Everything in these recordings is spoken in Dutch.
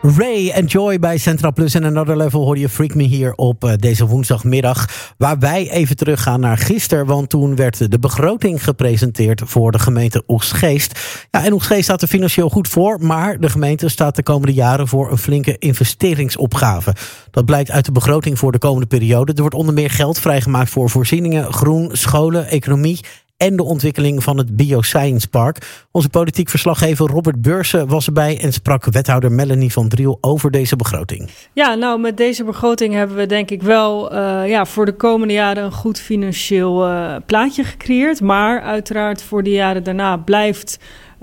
Ray en Joy bij Centra Plus en Another Level hoor je Freak Me hier op deze woensdagmiddag. Waar wij even teruggaan naar gisteren, want toen werd de begroting gepresenteerd voor de gemeente Oegstgeest. Ja, en Oegstgeest staat er financieel goed voor, maar de gemeente staat de komende jaren voor een flinke investeringsopgave. Dat blijkt uit de begroting voor de komende periode. Er wordt onder meer geld vrijgemaakt voor voorzieningen, groen, scholen, economie en de ontwikkeling van het Bioscience Park. Onze politiek verslaggever Robert Beursen was erbij en sprak wethouder Melanie van Driel over deze begroting. Ja, nou met deze begroting hebben we denk ik wel voor de komende jaren een goed financieel plaatje gecreëerd. Maar uiteraard voor de jaren daarna blijft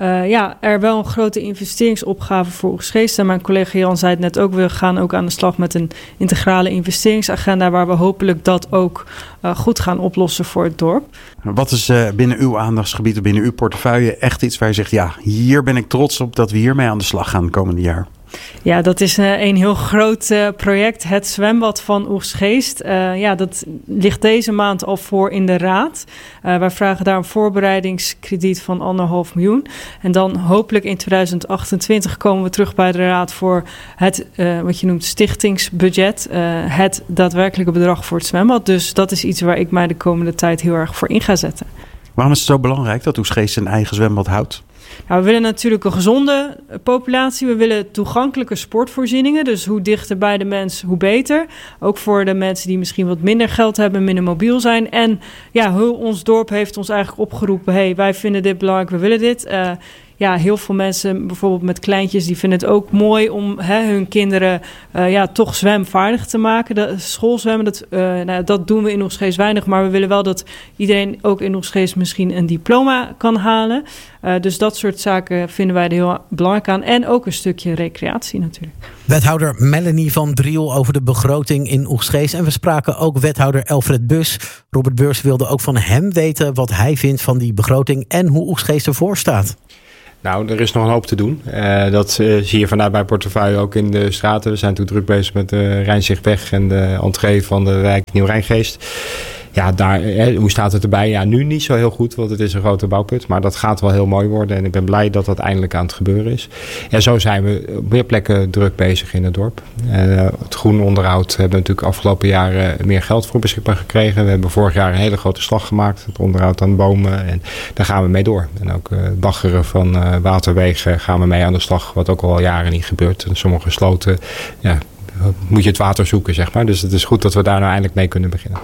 er wel een grote investeringsopgave voor Oegstgeest. En mijn collega Jan zei het net ook, we gaan ook aan de slag met een integrale investeringsagenda waar we hopelijk dat ook goed gaan oplossen voor het dorp. Wat is binnen uw aandachtsgebied of binnen uw portefeuille echt iets waar je zegt, ja, hier ben ik trots op dat we hiermee aan de slag gaan het komende jaar? Ja, dat is een heel groot project, het zwembad van Oegstgeest. Dat ligt deze maand al voor in de raad. Wij vragen daar een voorbereidingskrediet van 1,5 miljoen. En dan hopelijk in 2028 komen we terug bij de raad voor het, wat je noemt, stichtingsbudget. Het daadwerkelijke bedrag voor het zwembad. Dus dat is iets waar ik mij de komende tijd heel erg voor in ga zetten. Waarom is het zo belangrijk dat Oegstgeest zijn eigen zwembad houdt? Nou, we willen natuurlijk een gezonde populatie. We willen toegankelijke sportvoorzieningen. Dus hoe dichter bij de mens, hoe beter. Ook voor de mensen die misschien wat minder geld hebben, minder mobiel zijn. En ons dorp heeft ons eigenlijk opgeroepen, hey, wij vinden dit belangrijk, we willen dit. Heel veel mensen, bijvoorbeeld met kleintjes, die vinden het ook mooi om hun kinderen toch zwemvaardig te maken. Schoolzwemmen, dat doen we in Oegstgeest weinig. Maar we willen wel dat iedereen ook in Oegstgeest misschien een diploma kan halen. Dus dat soort zaken vinden wij er heel belangrijk aan. En ook een stukje recreatie natuurlijk. Wethouder Melanie van Driel over de begroting in Oegstgeest. En we spraken ook wethouder Elfred Bus. Robert Beurs wilde ook van hem weten wat hij vindt van die begroting en hoe Oegstgeest ervoor staat. Nou, er is nog een hoop te doen. Dat zie je vanuit mijn portefeuille ook in de straten. We zijn natuurlijk druk bezig met de Rijnzichtweg en de entree van de wijk Nieuw-Rijngeest. Ja, daar, hoe staat het erbij? Ja, nu niet zo heel goed, want het is een grote bouwput. Maar dat gaat wel heel mooi worden en ik ben blij dat dat eindelijk aan het gebeuren is. En zo zijn we op meer plekken druk bezig in het dorp. Het groen onderhoud hebben we natuurlijk afgelopen jaren meer geld voor beschikbaar gekregen. We hebben vorig jaar een hele grote slag gemaakt. Het onderhoud aan bomen en daar gaan we mee door. En ook het baggeren van waterwegen gaan we mee aan de slag, wat ook al jaren niet gebeurt. En sommige sloten moet je het water zoeken, zeg maar. Dus het is goed dat we daar nou eindelijk mee kunnen beginnen.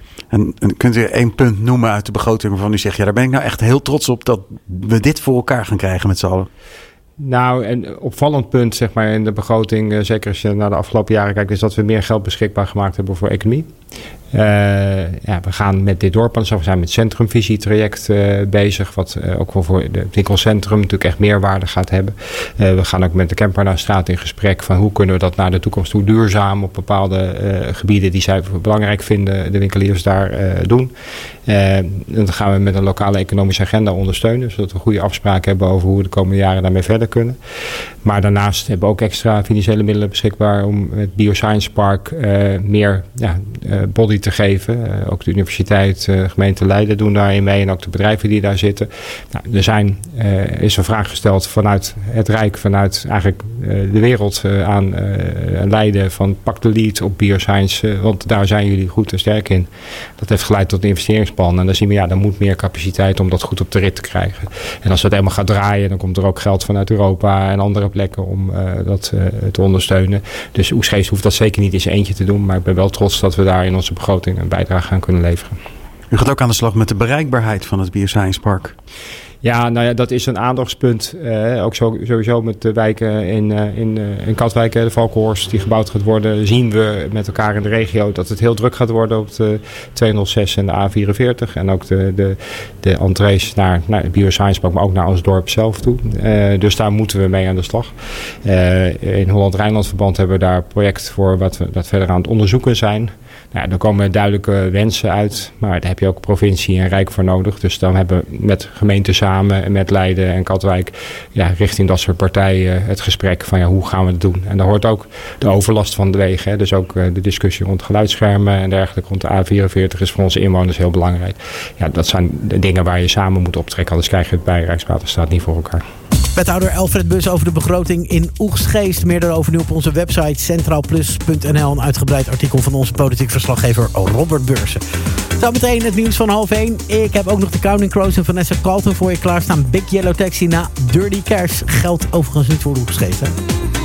En kunt u 1 punt noemen uit de begroting waarvan u zegt, ja, daar ben ik nou echt heel trots op dat we dit voor elkaar gaan krijgen met z'n allen? Nou, een opvallend punt zeg maar in de begroting, zeker als je naar de afgelopen jaren kijkt, is dat we meer geld beschikbaar gemaakt hebben voor economie. We gaan met dit dorp aan de slag. We zijn met het centrumvisietraject bezig, wat ook wel voor het winkelcentrum natuurlijk echt meerwaarde gaat hebben. We gaan ook met de Kempernaarstraat in gesprek van hoe kunnen we dat naar de toekomst toe duurzaam op bepaalde gebieden die zij belangrijk vinden, de winkeliers daar doen. Dan gaan we met een lokale economische agenda ondersteunen, zodat we goede afspraken hebben over hoe we de komende jaren daarmee verder kunnen. Maar daarnaast hebben we ook extra financiële middelen beschikbaar om het Bioscience Park meer body te geven. Ook de universiteit, gemeente Leiden doen daarin mee en ook de bedrijven die daar zitten. Nou, is een vraag gesteld vanuit het Rijk, vanuit eigenlijk de wereld aan Leiden van pak de lead op bioscience, want daar zijn jullie goed en sterk in. Dat heeft geleid tot een investeringsplan en dan zien we, er moet meer capaciteit om dat goed op de rit te krijgen. En als dat helemaal gaat draaien, dan komt er ook geld vanuit Europa en andere plekken om dat te ondersteunen. Dus Oegstgeest hoeft dat zeker niet in zijn eentje te doen, maar ik ben wel trots dat we daar in onze begroting een bijdrage aan kunnen leveren. U gaat ook aan de slag met de bereikbaarheid van het Bioscience Park. Ja, dat is een aandachtspunt. Ook sowieso met de wijken in Katwijk, de Valkenhorst die gebouwd gaat worden, zien we met elkaar in de regio dat het heel druk gaat worden op de 206 en de A44. En ook de entrees naar het Bioscience Park, maar ook naar ons dorp zelf toe. Dus daar moeten we mee aan de slag. In Holland-Rijnland verband hebben we daar een project voor wat verder aan het onderzoeken zijn. Nou, er komen duidelijke wensen uit, maar daar heb je ook provincie en Rijk voor nodig. Dus dan hebben we met gemeenten samen en met Leiden en Katwijk richting dat soort partijen het gesprek van hoe gaan we het doen. En daar hoort ook de overlast van de wegen. Hè. Dus ook de discussie rond geluidsschermen en dergelijke rond de A44 is voor onze inwoners heel belangrijk. Ja, dat zijn de dingen waar je samen moet optrekken, anders krijg je het bij Rijkswaterstaat niet voor elkaar. Wethouder Elfred Bus over de begroting in Oegstgeest. Meer daarover nu op onze website centraalplus.nl. Een uitgebreid artikel van onze politiek verslaggever Robert Beursen. Zometeen het nieuws van 12:30. Ik heb ook nog de Counting Crows en Vanessa Carlton voor je klaarstaan. Big Yellow Taxi na Dirty Cash. Geldt overigens niet voor de Oegstgeest, hè?